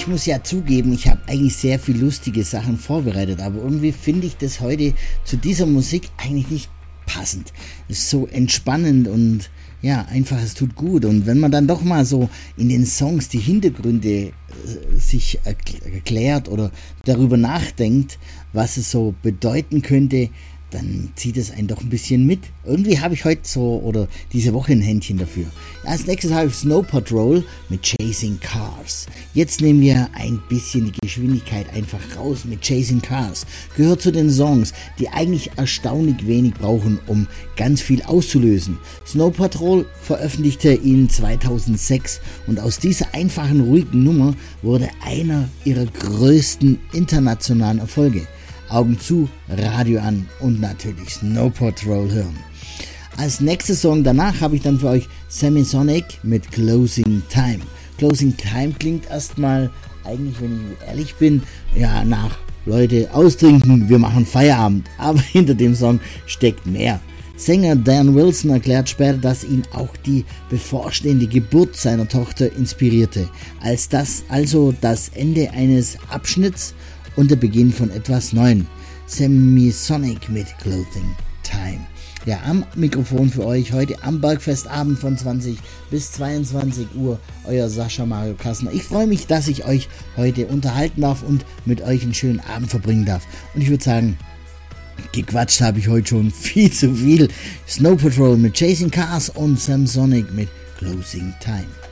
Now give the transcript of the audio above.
ich muss ja zugeben, ich habe eigentlich sehr viel lustige Sachen vorbereitet, aber irgendwie finde ich das heute zu dieser Musik eigentlich nicht passend. Es ist so entspannend und ja, einfach, es tut gut. Und wenn man dann doch mal so in den Songs die Hintergründe sich erklärt oder darüber nachdenkt, was es so bedeuten könnte, dann zieht es einen doch ein bisschen mit. Irgendwie habe ich heute so oder diese Woche ein Händchen dafür. Als nächstes habe ich Snow Patrol mit Chasing Cars. Jetzt nehmen wir ein bisschen die Geschwindigkeit einfach raus mit Chasing Cars. Gehört zu den Songs, die eigentlich erstaunlich wenig brauchen, um ganz viel auszulösen. Snow Patrol veröffentlichte ihn 2006 und aus dieser einfachen, ruhigen Nummer wurde einer ihrer größten internationalen Erfolge. Augen zu, Radio an und natürlich Snow Patrol hören. Als nächster Song danach habe ich dann für euch Semisonic mit Closing Time. Closing Time klingt erstmal, eigentlich, wenn ich ehrlich bin, ja, nach Leute austrinken, wir machen Feierabend. Aber hinter dem Song steckt mehr. Sänger Dan Wilson erklärt später, dass ihn auch die bevorstehende Geburt seiner Tochter inspirierte. Als das also das Ende eines Abschnitts und der Beginn von etwas Neuem. Semisonic mit Clothing Time. Ja, am Mikrofon für euch heute am Bergfestabend von 20 bis 22 Uhr, euer Sascha Mario Kassner. Ich freue mich, dass ich euch heute unterhalten darf und mit euch einen schönen Abend verbringen darf. Und ich würde sagen, gequatscht habe ich heute schon viel zu viel. Snow Patrol mit Chasing Cars und Semisonic mit Closing Time.